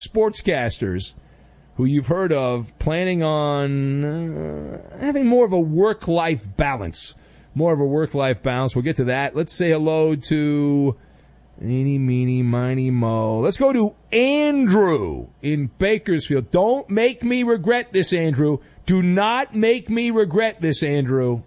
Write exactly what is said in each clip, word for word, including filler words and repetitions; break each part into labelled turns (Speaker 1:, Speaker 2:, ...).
Speaker 1: sportscasters who you've heard of planning on uh, having more of a work-life balance. More of a work-life balance. We'll get to that. Let's say hello to eeny, meeny, miny, mo. Let's go to Andrew in Bakersfield. Don't make me regret this, Andrew. Do not make me regret this, Andrew.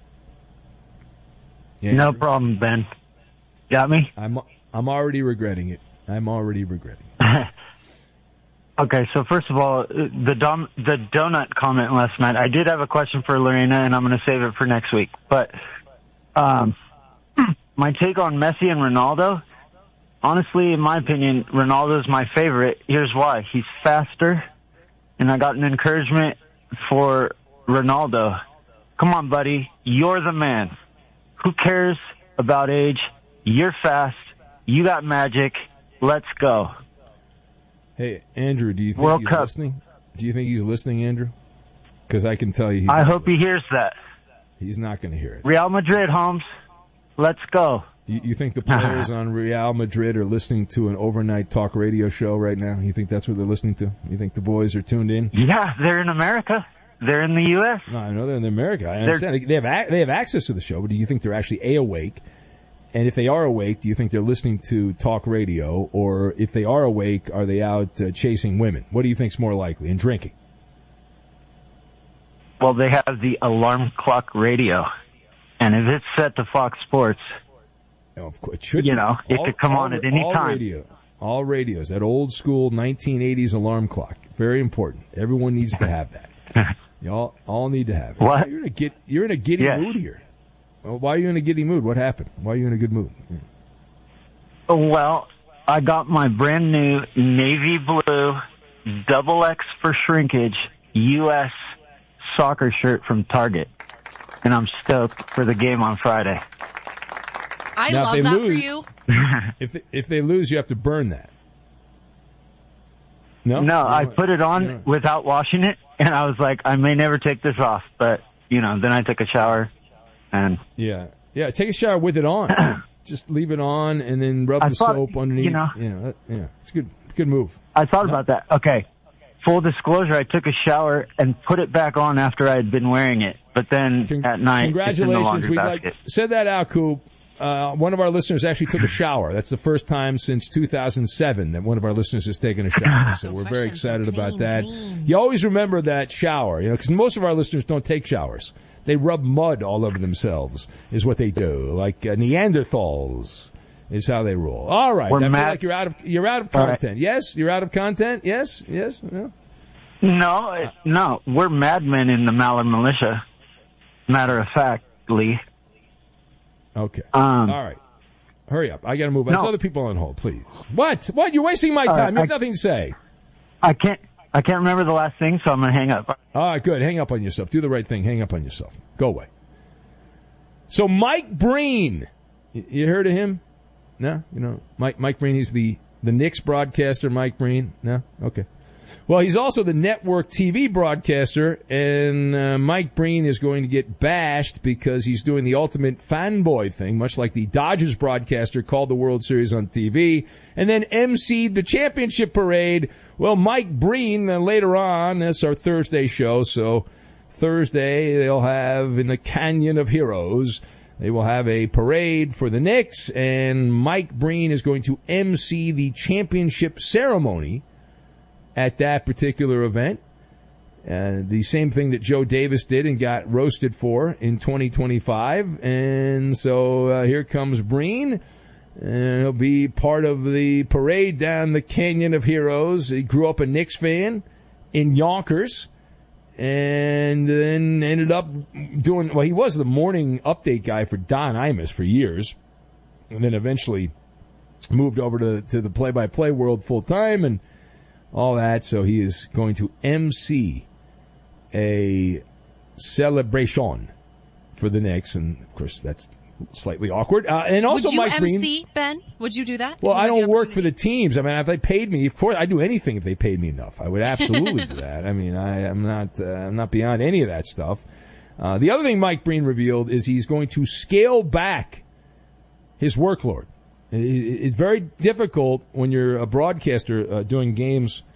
Speaker 1: Andrew.
Speaker 2: No problem, Ben. Got me?
Speaker 1: I'm I'm already regretting it. I'm already regretting it.
Speaker 2: Okay, so first of all, the dom- the donut comment last night, I did have a question for Lorena, and I'm going to save it for next week. But um, my take on Messi and Ronaldo, honestly, in my opinion, Ronaldo's my favorite. Here's why. He's faster, and I got an encouragement for Ronaldo. Come on, buddy. You're the man. Who cares about age? You're fast. You got magic. Let's go.
Speaker 1: Hey, Andrew, do you think
Speaker 2: World
Speaker 1: he's
Speaker 2: Cup.
Speaker 1: listening? Do you think he's listening, Andrew? Because I can tell you he's
Speaker 2: I
Speaker 1: not
Speaker 2: hope
Speaker 1: listening.
Speaker 2: he hears that.
Speaker 1: He's not going to hear it.
Speaker 2: Real Madrid, Holmes. Let's go.
Speaker 1: You, you think the players on Real Madrid are listening to an overnight talk radio show right now? You think that's what they're listening to? You think the boys are tuned in?
Speaker 2: Yeah, they're in America. They're in the U S
Speaker 1: No, I know they're in America. I understand. They, they have ac- they have access to the show, but do you think they're actually A, awake? And if they are awake, do you think they're listening to talk radio? Or if they are awake, are they out uh, chasing women? What do you think's more likely? And drinking?
Speaker 2: Well, they have the alarm clock radio. And if it's set to Fox Sports,
Speaker 1: Oh, of course, it should
Speaker 2: you
Speaker 1: be.
Speaker 2: know, it
Speaker 1: all,
Speaker 2: could come
Speaker 1: all,
Speaker 2: on at any
Speaker 1: all
Speaker 2: time.
Speaker 1: Radio, all radios, that old school nineteen eighties alarm clock. Very important. Everyone needs to have that. You all, all need to have it.
Speaker 2: What?
Speaker 1: You're in a, get, you're in a giddy
Speaker 2: Yes.
Speaker 1: mood here. Well, why are you in a giddy mood? What happened? Why are you in a good mood?
Speaker 2: Well, I got my brand new navy blue double X for shrinkage U S soccer shirt from Target. And I'm stoked for the game on Friday.
Speaker 3: I
Speaker 1: Now, if
Speaker 3: love
Speaker 1: they
Speaker 3: that
Speaker 1: lose-
Speaker 3: for you.
Speaker 1: If if they lose, you have to burn that. No,
Speaker 2: No,
Speaker 1: You
Speaker 2: I
Speaker 1: know-
Speaker 2: put it on
Speaker 1: you know-
Speaker 2: without washing it, and I was like, I may never take this off. But, you know, then I took a shower, and
Speaker 1: Yeah, yeah. Take a shower with it on. Just leave it on, and then rub
Speaker 2: I
Speaker 1: the
Speaker 2: thought,
Speaker 1: soap underneath.
Speaker 2: you know-
Speaker 1: yeah, that, yeah. It's good. Good move.
Speaker 2: I thought
Speaker 1: No.
Speaker 2: about that. Okay. Full disclosure, I took a shower and put it back on after I had been wearing it. But then
Speaker 1: Con-
Speaker 2: at night, it's in the
Speaker 1: Congratulations.
Speaker 2: laundry
Speaker 1: We'd
Speaker 2: basket.
Speaker 1: like send that out, Coop. Uh, one of our listeners actually took a shower. That's the first time since two thousand seven that one of our listeners has taken a shower. So
Speaker 3: So
Speaker 1: we're
Speaker 3: fresh
Speaker 1: very
Speaker 3: and so
Speaker 1: excited about
Speaker 3: clean,
Speaker 1: that.
Speaker 3: clean.
Speaker 1: You always remember that shower, you know, because most of our listeners don't take showers. They rub mud all over themselves, is what they do. Like uh, Neanderthals is how they roll. All right.
Speaker 2: We're
Speaker 1: I feel
Speaker 2: mad-
Speaker 1: like you're out of you're out of
Speaker 2: All right.
Speaker 1: content. Yes, you're out of content. Yes, yes. No.
Speaker 2: No, it- no, we're madmen in the Maller Militia. Matter of factly.
Speaker 1: Okay.
Speaker 2: Um,
Speaker 1: All right. Hurry up. I got to move on.
Speaker 2: No.
Speaker 1: There's other people on hold, please. What? What? You're wasting my
Speaker 2: All
Speaker 1: time.
Speaker 2: right,
Speaker 1: You have
Speaker 2: I-
Speaker 1: nothing to say.
Speaker 2: I can't, I can't remember the last thing, so I'm going to hang up.
Speaker 1: All right, good. Hang up on yourself. Do the right thing. Hang up on yourself. Go away. So Mike Breen, you- you heard of him? No? You know, Mike Mike Breen, he's the, the Knicks broadcaster, Mike Breen. No? Okay. Well, he's also the network T V broadcaster, and uh, Mike Breen is going to get bashed because he's doing the ultimate fanboy thing, much like the Dodgers broadcaster called the World Series on T V, and then emceed the championship parade. Well, Mike Breen, uh, later on, that's our Thursday show, so Thursday they'll have in the Canyon of Heroes, they will have a parade for the Knicks, and Mike Breen is going to emcee the championship ceremony at that particular event. Uh, the same thing that Joe Davis did and got roasted for in twenty twenty-five. And so uh, here comes Breen, and he'll be part of the parade down the Canyon of Heroes. He grew up a Knicks fan in Yonkers, and then ended up doing, well, he was the morning update guy for Don Imus for years, and then eventually moved over to, to the play-by-play world full-time, and all that. So he is going to emcee a celebration for the Knicks, and of course that's slightly awkward. Uh, and also,
Speaker 3: Would you
Speaker 1: Mike
Speaker 3: M
Speaker 1: Breen.
Speaker 3: C, Ben? Would you do that?
Speaker 1: Well,
Speaker 3: If you
Speaker 1: I
Speaker 3: had the
Speaker 1: don't work for the
Speaker 3: opportunity?
Speaker 1: teams. I mean, if they paid me, of course, I'd do anything if they paid me enough. I would absolutely do that. I mean, I, I'm not, uh, I'm not beyond any of that stuff. Uh, the other thing Mike Breen revealed is he's going to scale back his workload. It's very difficult when you're a broadcaster uh, doing games